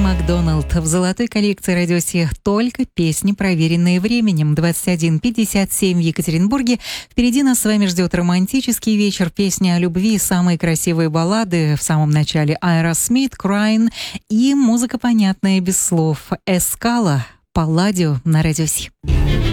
Макдоналд. В золотой коллекции «Радио Си» только песни, проверенные временем. 21:57 в Екатеринбурге. Впереди нас с вами ждет романтический вечер, песни о любви, самые красивые баллады. В самом начале Aerosmith, Crying и музыка понятная без слов. Эскала, Палладио на «Радио Си».